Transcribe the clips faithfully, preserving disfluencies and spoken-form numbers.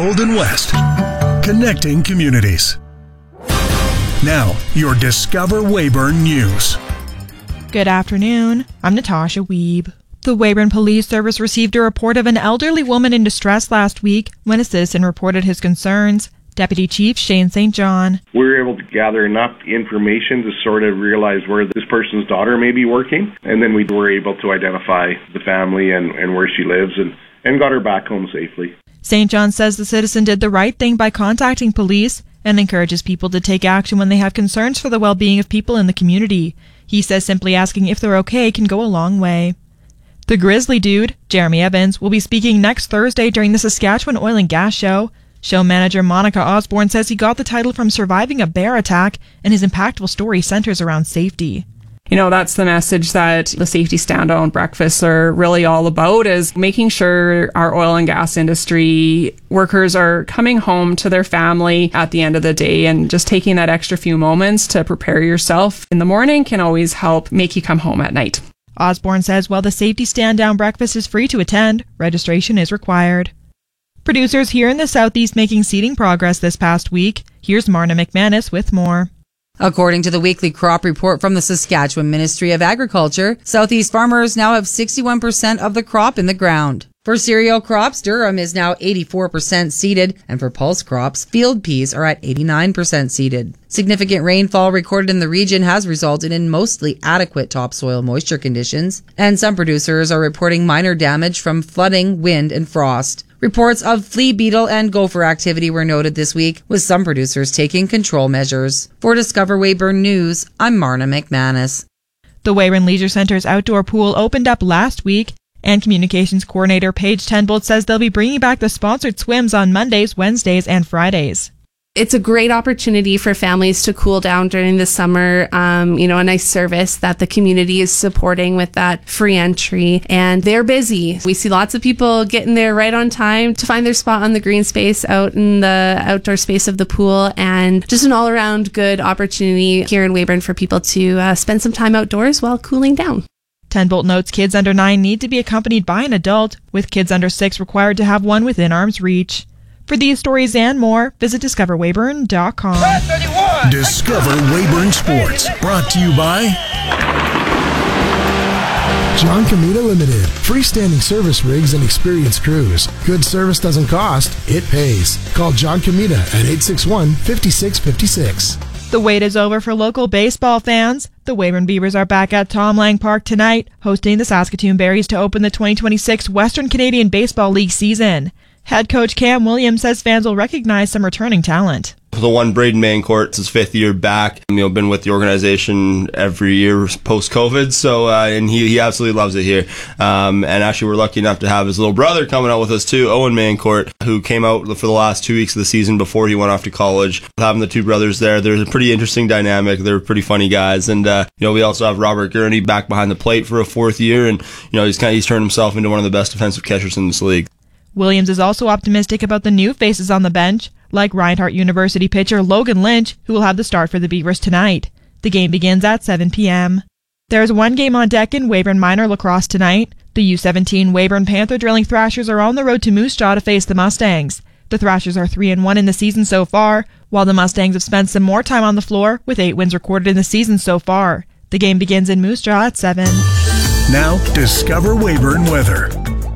Golden West. Connecting communities. Now, your Discover Weyburn News. Good afternoon. I'm Natasha Wiebe. The Weyburn Police Service received a report of an elderly woman in distress last week when a citizen reported his concerns. Deputy Chief Shane Saint John. We were able to gather enough information to sort of realize where this person's daughter may be working, and then we were able to identify the family and, and where she lives and, and got her back home safely. Saint John says the citizen did the right thing by contacting police and encourages people to take action when they have concerns for the well-being of people in the community. He says simply asking if they're okay can go a long way. The Grizzly Dude, Jeremy Evans, will be speaking next Thursday during the Saskatchewan Oil and Gas Show. Show manager Monica Osborne says he got the title from surviving a bear attack, and his impactful story centers around safety. You know, that's the message that the safety stand-down breakfasts are really all about, is making sure our oil and gas industry workers are coming home to their family at the end of the day, and just taking that extra few moments to prepare yourself in the morning can always help make you come home at night. Osborne says while the safety stand-down breakfast is free to attend, registration is required. Producers here in the Southeast making seeding progress this past week. Here's Marna McManus with more. According to the weekly crop report from the Saskatchewan Ministry of Agriculture, Southeast farmers now have sixty-one percent of the crop in the ground. For cereal crops, durum is now eighty-four percent seeded, and for pulse crops, field peas are at eighty-nine percent seeded. Significant rainfall recorded in the region has resulted in mostly adequate topsoil moisture conditions, and some producers are reporting minor damage from flooding, wind, and frost. Reports of flea beetle and gopher activity were noted this week, with some producers taking control measures. For Discover Weyburn News, I'm Marna McManus. The Weyburn Leisure Centre's outdoor pool opened up last week, and Communications Coordinator Paige Tenbolt says they'll be bringing back the sponsored swims on Mondays, Wednesdays, and Fridays. It's a great opportunity for families to cool down during the summer. Um, you know, a nice service that the community is supporting with that free entry, and they're busy. We see lots of people getting there right on time to find their spot on the green space out in the outdoor space of the pool, and just an all-around good opportunity here in Weyburn for people to uh, spend some time outdoors while cooling down. Tenbolt notes kids under nine need to be accompanied by an adult, with kids under six required to have one within arm's reach. For these stories and more, visit discover weyburn dot com. Discover Weyburn Sports, brought to you by John Comita Limited. Freestanding service rigs and experienced crews. Good service doesn't cost, it pays. Call John Comita at eight six one, five six five six. The wait is over for local baseball fans. The Weyburn Beavers are back at Tom Lang Park tonight, hosting the Saskatoon Berries to open the twenty twenty-six Western Canadian Baseball League season. Head coach Cam Williams says fans will recognize some returning talent. The one, Braden Mancourt, it's his fifth year back. You know, been with the organization every year post-COVID, so uh, and he he absolutely loves it here. Um, and actually, we're lucky enough to have his little brother coming out with us too, Owen Mancourt, who came out for the last two weeks of the season before he went off to college. Having the two brothers there, there's a pretty interesting dynamic. They're pretty funny guys, and uh, you know, we also have Robert Gurney back behind the plate for a fourth year, and you know, he's kind of he's turned himself into one of the best defensive catchers in this league. Williams is also optimistic about the new faces on the bench, like Reinhardt University pitcher Logan Lynch, who will have the start for the Beavers tonight. The game begins at seven p.m. There's one game on deck in Weyburn Minor Lacrosse tonight. The U seventeen Weyburn Panther Drilling Thrashers are on the road to Moose Jaw to face the Mustangs. The Thrashers are three and one in the season so far, while the Mustangs have spent some more time on the floor, with eight wins recorded in the season so far. The game begins in Moose Jaw at seven. Now, Discover Weyburn weather.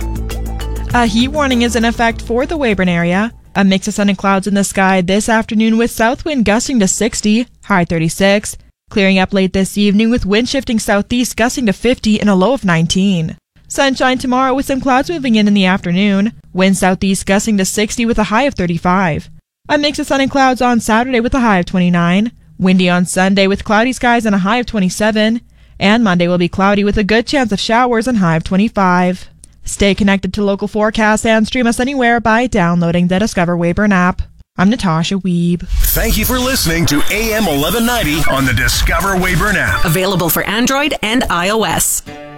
A heat warning is in effect for the Weyburn area. A mix of sun and clouds in the sky this afternoon with south wind gusting to sixty, high thirty-six. Clearing up late this evening with wind shifting southeast gusting to fifty and a low of nineteen. Sunshine tomorrow with some clouds moving in in the afternoon. Wind southeast gusting to sixty with a high of thirty-five. A mix of sun and clouds on Saturday with a high of twenty-nine. Windy on Sunday with cloudy skies and a high of twenty-seven. And Monday will be cloudy with a good chance of showers and high of twenty-five. Stay connected to local forecasts and stream us anywhere by downloading the Discover Weyburn app. I'm Natasha Wiebe. Thank you for listening to A M eleven ninety on the Discover Weyburn app. Available for Android and iOS.